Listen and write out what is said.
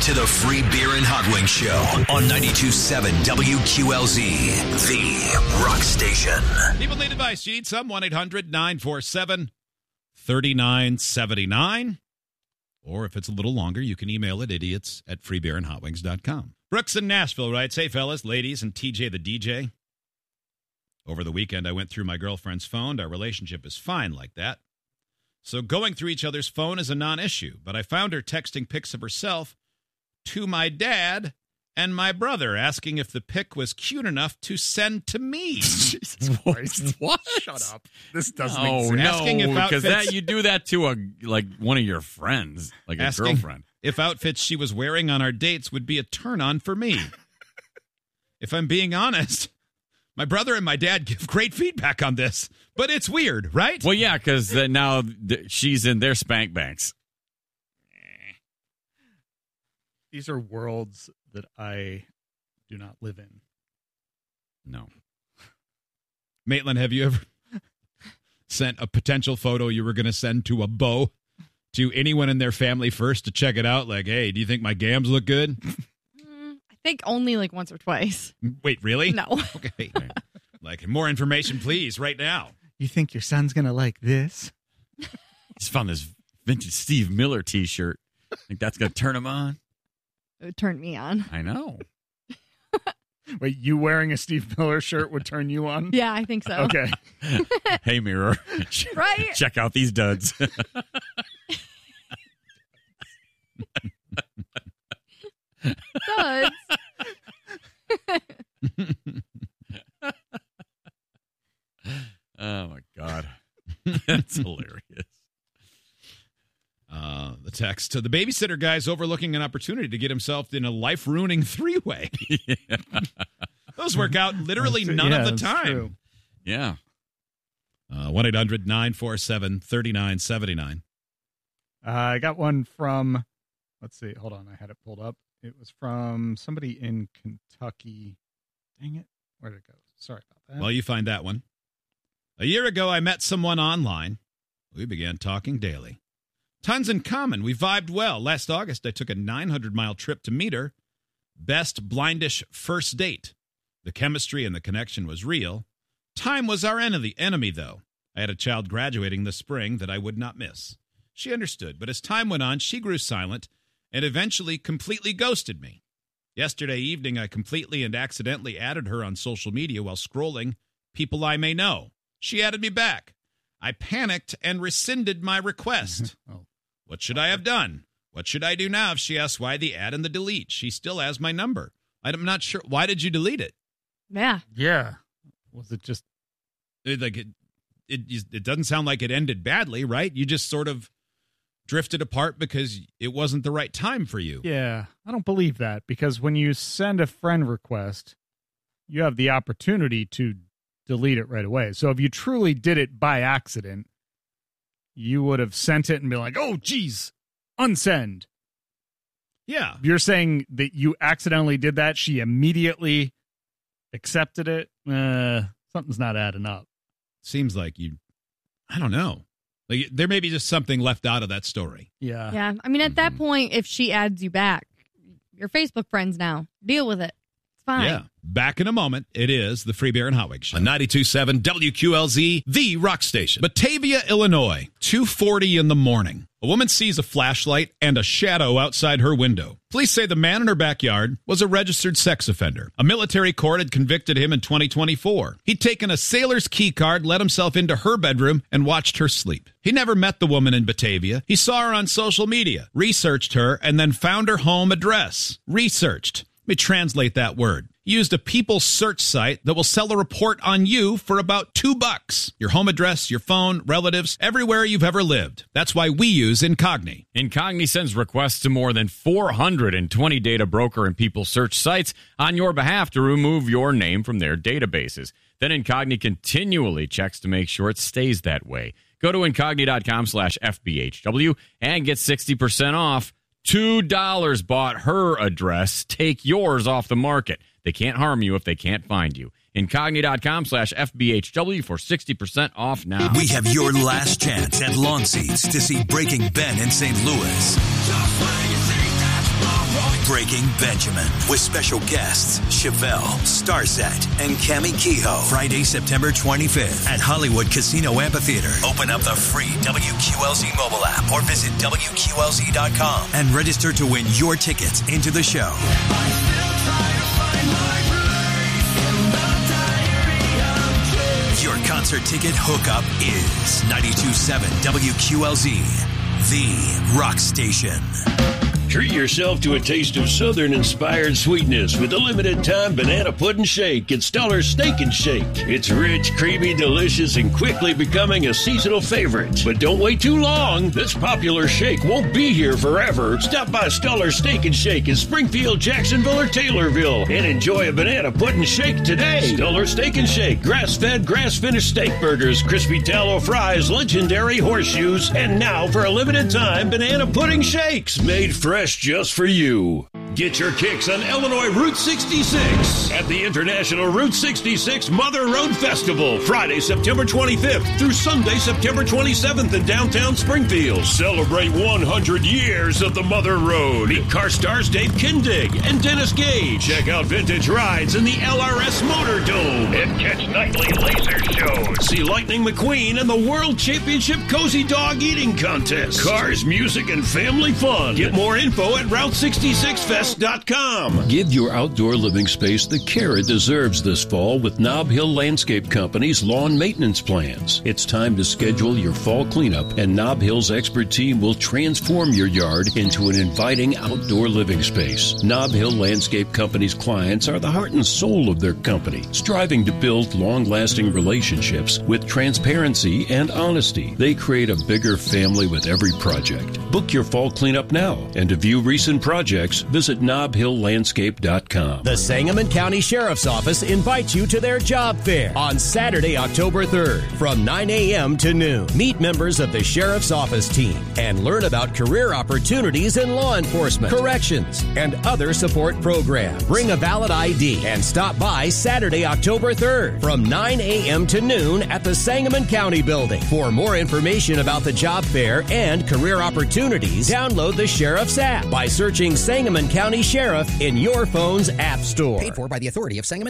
to the Free Beer and Hot Wings Show on 92.7 WQLZ, the rock station. People need advice. You need some? 1-800-947-3979. Or if it's a little longer, you can email it idiots@freebeerandhotwings.com. Brooks in Nashville writes, hey, fellas, ladies, and TJ the DJ. Over the weekend, I went through my girlfriend's phone. Our relationship is fine like that. So going through each other's phone is a non-issue. But I found her texting pics of herself to my dad and my brother, asking if the pic was cute enough to send to me. Jesus Christ. What? Shut up. This doesn't Oh, exist. Asking if no, because outfits- you do that to one of your friends, like a Asking girlfriend. if outfits she was wearing on our dates would be a turn-on for me. If I'm being honest, my brother and my dad give great feedback on this, but it's weird, right? Well, yeah, because now she's in their spank banks. These are worlds that I do not live in. No. Maitland, have you ever sent a potential photo you were going to send to a beau to anyone in their family first to check it out? Like, hey, do you think my gams look good? I think only like once or twice. Wait, really? No. Okay. Like, more information, please, right now. You think your son's going to like this? He's found this vintage Steve Miller T-shirt. Think that's going to turn him on? It would turn me on. I know. Wait, you wearing a Steve Miller shirt would turn you on? Yeah, I think so. Okay. Hey, Mirror. Right? Check out these duds. Duds. Oh, my God. That's hilarious. The text. The babysitter guy's overlooking an opportunity to get himself in a life-ruining three-way. Yeah. Those work out literally none of the time. True. Yeah. 1-800-947-3979. I got one from, let's see, hold on, I had it pulled up. It was from somebody in Kentucky. Dang it. Where'd it go? Sorry about that. Well, you find that one. A year ago, I met someone online. We began talking daily. Tons in common. We vibed well. Last August, I took a 900-mile trip to meet her. Best blindish first date. The chemistry and the connection was real. Time was our enemy, though. I had a child graduating this spring that I would not miss. She understood, but as time went on, she grew silent and eventually completely ghosted me. Yesterday evening, I completely and accidentally added her on social media while scrolling people I may know. She added me back. I panicked and rescinded my request. Oh. What should I have done? What should I do now if she asks why the add and the delete? She still has my number. I'm not sure. Why did you delete it? Yeah. Yeah. Was it just... It doesn't sound like it ended badly, right? You just sort of drifted apart because it wasn't the right time for you. Yeah, I don't believe that, because when you send a friend request, you have the opportunity to delete it right away. So if you truly did it by accident, you would have sent it and be like, oh, geez, unsend. Yeah. You're saying that you accidentally did that, she immediately accepted it? Something's not adding up. Seems like I don't know. Like, there may be just something left out of that story. Yeah. Yeah. I mean, at that point, if she adds you back, you're Facebook friends now. Deal with it. It's fine. Yeah. Back in a moment. It is the Free Beer and Hot Wings Show. On 92.7 WQLZ, the rock station. Batavia, Illinois, 2:40 in the morning. A woman sees a flashlight and a shadow outside her window. Police say the man in her backyard was a registered sex offender. A military court had convicted him in 2024. He'd taken a sailor's key card, let himself into her bedroom, and watched her sleep. He never met the woman in Batavia. He saw her on social media, researched her, and then found her home address. Researched. Let me translate that word. Used a people search site that will sell a report on you for about $2. Your home address, your phone, relatives, everywhere you've ever lived. That's why we use Incogni. Incogni sends requests to more than 420 data broker and people search sites on your behalf to remove your name from their databases. Then Incogni continually checks to make sure it stays that way. Go to Incogni.com/FBHW and get 60% off. $2 bought her address. Take yours off the market. They can't harm you if they can't find you. Incogni.com/FBHW for 60% off now. We have your last chance at lawn seats to see Breaking Ben in St. Louis. Just when you think that's wrong, Breaking Benjamin with special guests Chevelle, Starset, and Cammie Kehoe. Friday, September 25th at Hollywood Casino Amphitheater. Open up the free WQLZ mobile app or visit WQLZ.com and register to win your tickets into the show. Your concert ticket hookup is 92.7 WQLZ, the rock station. Treat yourself to a taste of Southern-inspired sweetness with a limited-time banana pudding shake at Stellar Steak and Shake. It's rich, creamy, delicious, and quickly becoming a seasonal favorite. But don't wait too long. This popular shake won't be here forever. Stop by Stellar Steak and Shake in Springfield, Jacksonville, or Taylorville and enjoy a banana pudding shake today. Stellar Steak and Shake, grass-fed, grass-finished steak burgers, crispy tallow fries, legendary horseshoes, and now for a limited-time banana pudding shakes made fresh just for you. Get your kicks on Illinois Route 66 at the International Route 66 Mother Road Festival, Friday, September 25th through Sunday, September 27th in downtown Springfield. Celebrate 100 years of the Mother Road. Meet car stars Dave Kindig and Dennis Gage. Check out vintage rides in the LRS Motor Dome and catch nightly laser shows. See Lightning McQueen and the World Championship Cozy Dog Eating Contest. Cars, music, and family fun. Get more info at Route66Fest.com. Give your outdoor living space the care it deserves this fall with Nob Hill Landscape Company's lawn maintenance plans. It's time to schedule your fall cleanup, and Nob Hill's expert team will transform your yard into an inviting outdoor living space. Nob Hill Landscape Company's clients are the heart and soul of their company, striving to build long-lasting relationships with transparency and honesty. They create a bigger family with every project. Book your fall cleanup now, and to view recent projects, visit NobHillLandscape.com. The Sangamon County Sheriff's Office invites you to their job fair on Saturday, October 3rd from 9 a.m. to noon. Meet members of the Sheriff's Office team and learn about career opportunities in law enforcement, corrections, and other support programs. Bring a valid ID and stop by Saturday, October 3rd from 9 a.m. to noon at the Sangamon County Building. For more information about the job fair and career opportunities, download the Sheriff's app by searching Sangamon County Sheriff in your phone's app store. Paid for by the authority of Sangamon